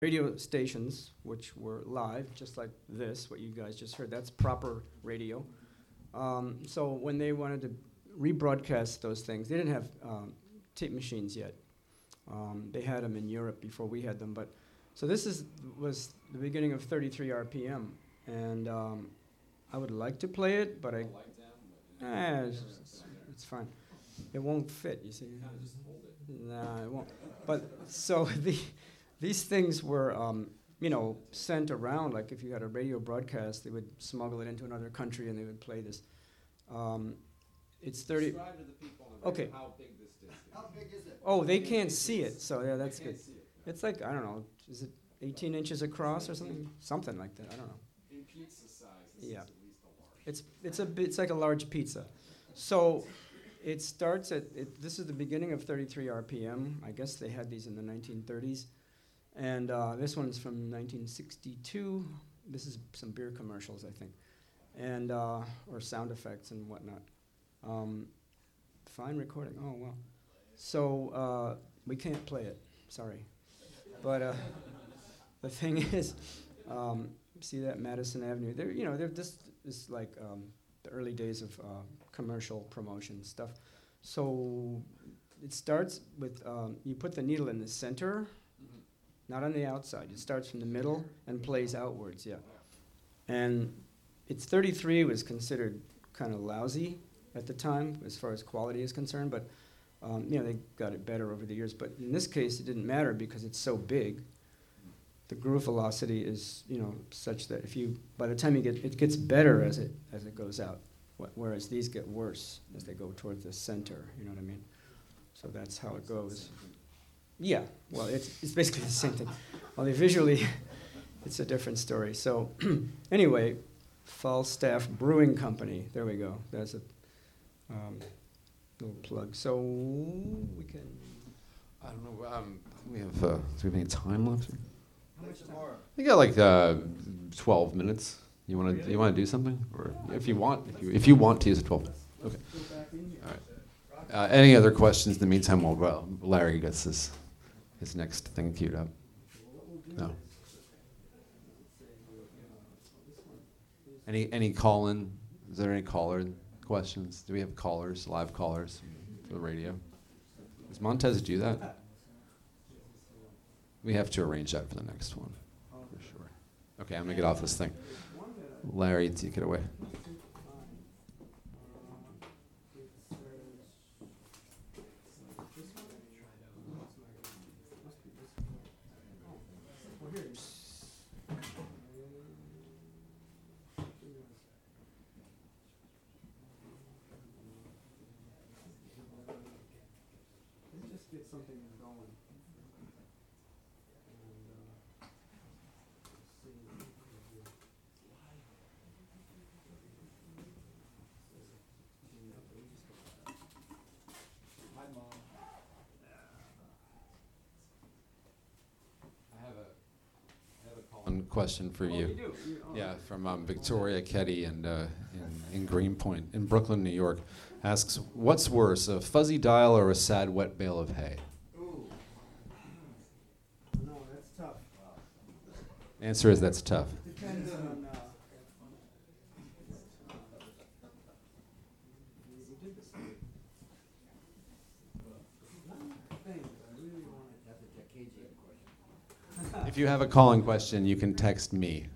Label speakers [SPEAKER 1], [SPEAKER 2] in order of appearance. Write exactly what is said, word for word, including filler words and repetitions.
[SPEAKER 1] radio stations, which were live, just like this, what you guys just heard. That's proper radio. Um, so when they wanted to rebroadcast those things, they didn't have um, tape machines yet. Um, they had them in Europe before we had them. But so this is was the beginning of thirty-three R P M, and um, I would like to play it, but I. Eh, it's, it's, it's fine. It won't fit, you see. Nah, it won't. But so the these things were, um, you know, sent around. Like if you had a radio broadcast, they would smuggle it into another country and they would play this. Um, it's thirty.
[SPEAKER 2] Describe to the people on the
[SPEAKER 1] Okay.
[SPEAKER 2] radio how big this disc is.
[SPEAKER 3] How big is it?
[SPEAKER 1] Oh, they can't see it, so yeah, that's
[SPEAKER 2] They
[SPEAKER 1] good.
[SPEAKER 2] can't see it.
[SPEAKER 1] It's like, I don't know, is it eighteen inches across or something? Something like that, I don't know.
[SPEAKER 2] In pizza size, this
[SPEAKER 1] Yeah.
[SPEAKER 2] is at least a large.
[SPEAKER 1] It's it's a bit, it's like a large pizza. So it starts at it, this is the beginning of thirty-three R P M. I guess they had these in the nineteen thirties, and uh, this one's from nineteen sixty-two. This is some beer commercials, I think, and uh, or sound effects and whatnot. Um, fine recording. Oh well. So uh, we can't play it. Sorry, but uh, the thing is, um, see that Madison Avenue? They're you know they're just this like. Um, the early days of uh, commercial promotion stuff. So it starts with, um, you put the needle in the center,
[SPEAKER 2] Mhm.
[SPEAKER 1] not on the outside. It starts from the middle and plays outwards, yeah. And it's thirty-three was considered kind of lousy at the time as far as quality is concerned, but um, you know, they got it better over the years. But in this case, it didn't matter because it's so big. The groove velocity is, you know, such that if you, by the time you get, it gets better as it as it goes out, wh- whereas these get worse as they go towards the center. You know what I mean? So that's how it goes. Yeah. Well, it's it's basically the same thing. Only visually, it's a different story. So anyway, Falstaff Brewing Company. There we go. That's a um, little plug. So we can.
[SPEAKER 2] I don't know. Um, we have. Uh, do we have any time left?
[SPEAKER 3] How much more?
[SPEAKER 2] We got like uh, twelve minutes. You want to?
[SPEAKER 1] Really?
[SPEAKER 2] You want to do something, or if you want, if you, if you want to use it, twelve. Okay.
[SPEAKER 1] Go back in here.
[SPEAKER 2] All right. Uh, any other questions in the meantime? While well, Larry gets his his next thing queued up. No. Any any call in? Is there any caller questions? Do we have callers, live callers for the radio? Does Montez do that? We have to arrange that for the next one, for sure. Okay, I'm gonna get off this thing. Larry, take it away.
[SPEAKER 1] Just get something going.
[SPEAKER 2] I have a, I have a call in question for
[SPEAKER 1] Oh,
[SPEAKER 2] you.
[SPEAKER 1] you do? You- oh.
[SPEAKER 2] Yeah, from um, Victoria Ketty and uh, in, in Greenpoint, in Brooklyn, New York, asks, what's worse, a fuzzy dial or a sad wet bale of hay?
[SPEAKER 1] Ooh. No, that's tough.
[SPEAKER 2] Answer is that's tough.
[SPEAKER 1] Depends on. Uh,
[SPEAKER 3] That's a Takeijian question.
[SPEAKER 2] If you have a calling question, you can text me.